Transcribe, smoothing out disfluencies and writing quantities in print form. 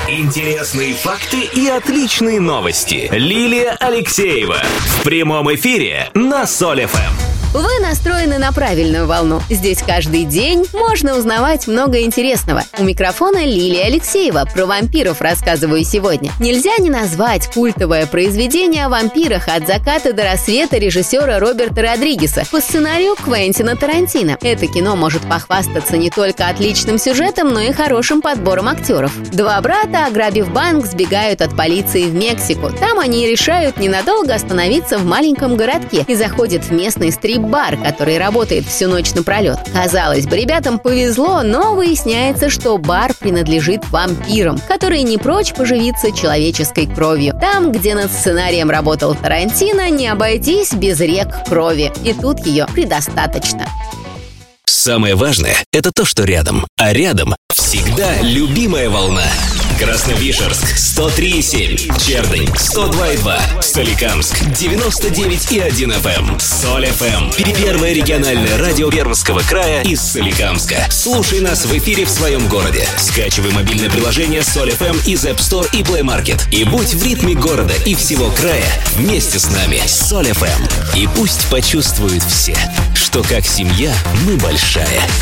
Интересные факты и отличные новости. Лилия Алексеева в прямом эфире на Соль ФМ. Вы настроены на правильную волну. Здесь каждый день можно узнавать много интересного. У микрофона Лилия Алексеева. Про вампиров рассказываю сегодня. Нельзя не назвать культовое произведение о вампирах «От заката до рассвета» режиссера Роберта Родригеса по сценарию Квентина Тарантино. Это кино может похвастаться не только отличным сюжетом, но и хорошим подбором актеров. Два брата, ограбив банк, сбегают от полиции в Мексику. Там они решают ненадолго остановиться в маленьком городке и заходят в местный стрип-бар, который работает всю ночь напролет. Казалось бы, ребятам повезло, но выясняется, что бар принадлежит вампирам, которые не прочь поживиться человеческой кровью. Там, где над сценарием работал Тарантино, не обойтись без рек крови. И тут ее предостаточно. Самое важное – это то, что рядом. А рядом всегда любимая волна. Красновишерск 103,7, Чердынь 102,2, Соликамск 99,1 FM, Соль ФМ. Первое региональное радио Пермского края из Соликамска. Слушай нас в эфире в своем городе. Скачивай мобильное приложение Соль ФМ из App Store и Play Market. И будь в ритме города и всего края вместе с нами. Соль ФМ. И пусть почувствуют все, что как семья мы большая.